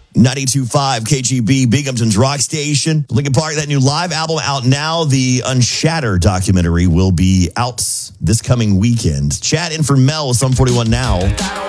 92.5 KGB, Binghamton's Rock Station. Linkin Park, that new live album out now. The Unshattered documentary will be out this coming weekend. Chat in for Mel with Sum 41 now.